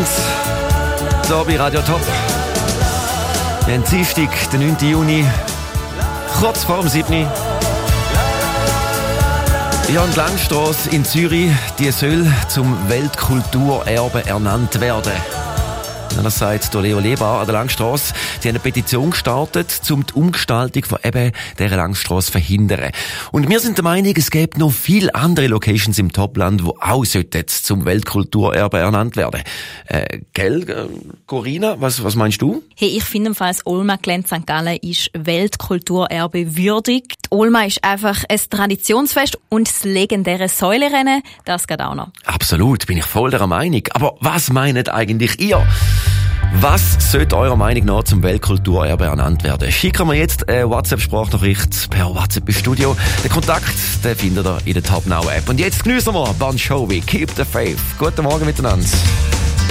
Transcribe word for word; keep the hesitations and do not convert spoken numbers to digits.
miteinander. Hier bei Radio Top. Wir haben Dienstag, den neunten Juni, kurz vor dem siebten Ja, und die Langstrasse in Zürich, die soll zum Weltkulturerbe ernannt werden. Das sagt Leo Lebar an der Langstrasse. Die haben eine Petition gestartet, um die Umgestaltung von eben dieser Langstrasse zu verhindern. Und wir sind der Meinung, es gibt noch viele andere Locations im Topland, die auch jetzt zum Weltkulturerbe ernannt werden. Äh, gell, äh, Corinna, was, was meinst du? Hey, ich finde, das Olma Glenn Sankt Gallen ist Weltkulturerbe würdig. Die Olma ist einfach ein Traditionsfest und das legendäre Säulerennen, das geht auch noch. Absolut, bin ich voll der Meinung. Aber was meint eigentlich ihr? Was sollte eurer Meinung nach zum Weltkulturerbe ernannt werden? Schicken wir jetzt eine WhatsApp-Sprachnachricht per WhatsApp im Studio. Den Kontakt, den findet ihr in der Top Now App. Und jetzt geniessen wir Bon Jovi, Keep the Faith. Guten Morgen miteinander.